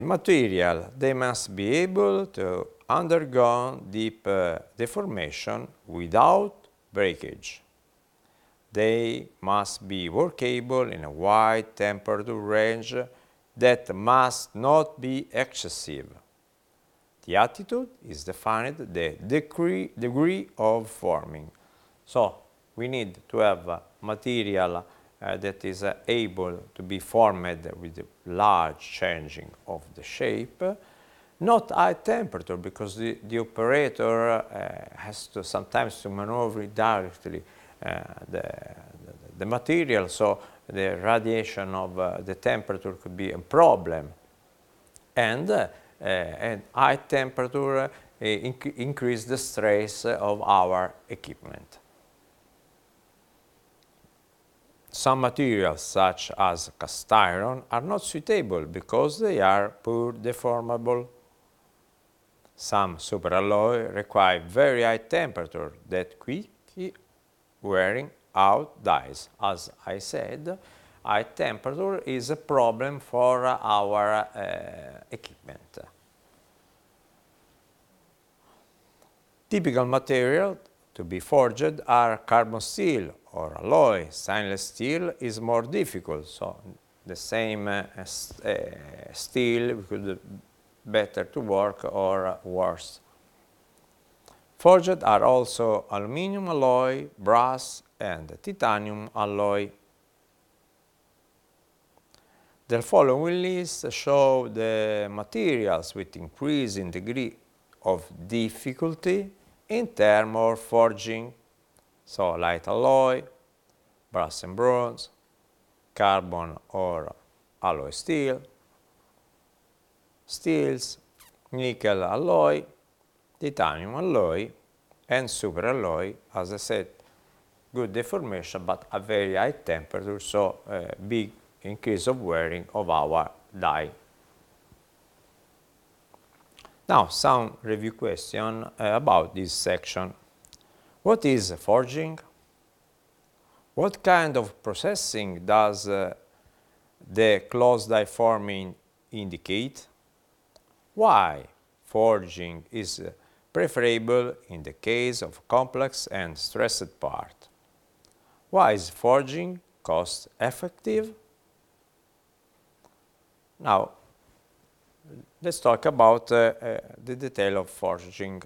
material, they must be able to undergo deep deformation without breakage. They must be workable in a wide temperature range that must not be excessive. The attitude is defined the degree of forming. So we need to have a material that is able to be formed with a large changing of the shape, not high temperature, because the operator has to sometimes to maneuver directly the material, so the radiation of the temperature could be a problem. And high temperature increase the stress of our equipment. Some materials, such as cast iron, are not suitable because they are poor deformable. Some superalloy require very high temperature that quickly wearing out dies. As I said, high temperature is a problem for our equipment. Typical material to be forged are carbon steel or alloy. Stainless steel is more difficult, so the same steel could better to work or worse. Forged are also aluminum alloy, brass and titanium alloy. The following list show the materials with increasing degree of difficulty in terms of forging. So light alloy, brass and bronze, carbon or alloy steel, steels, nickel alloy, titanium alloy, and superalloy, as I said, good deformation but a very high temperature, so big increase of wearing of our die. Now, some review question about this section. What is forging? What kind of processing does the closed die forming indicate? Why forging is preferable in the case of complex and stressed part? Why is forging cost effective? Now, let's talk about the detail of forging.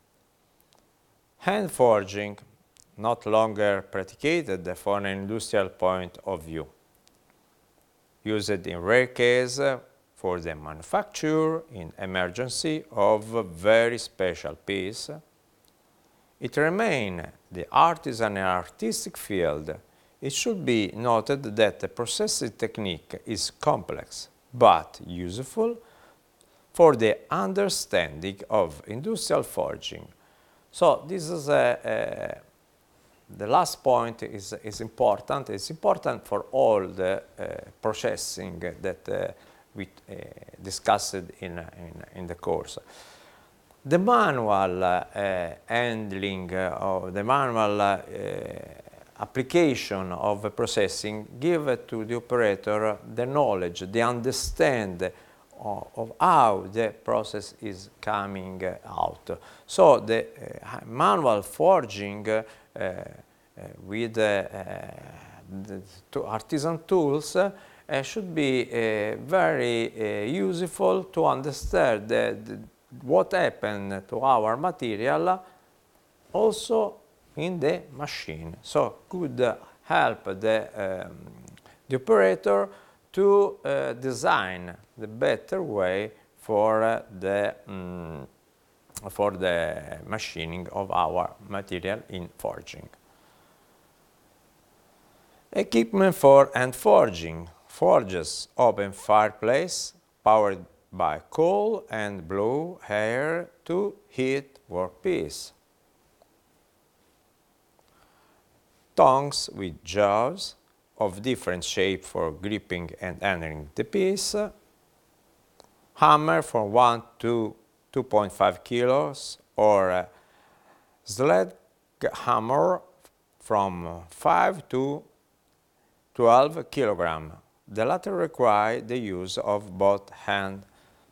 Hand forging, not longer practiced from an industrial point of view. Used in rare case for the manufacture in emergency of a very special piece. It remains the artisan and artistic field. It should be noted that the processing technique is complex but useful for the understanding of industrial forging. So this is the last point is important. It's important for all the processing that we discussed in the course. The manual handling or the manual application of processing give to the operator the knowledge, the understand of how the process is coming out. So the manual forging with artisan tools should be very useful to understand what happened to our material also in the machine. So could help the operator to design the better way for the machining of our material in forging. Equipment for hand forging. Forges open fireplace powered by coal and blow air to heat workpiece. Tongs with jaws of different shape for gripping and entering the piece. Hammer from 1 to 2.5 kilos or sledgehammer from 5 to 12 kilograms. The latter require the use of both hand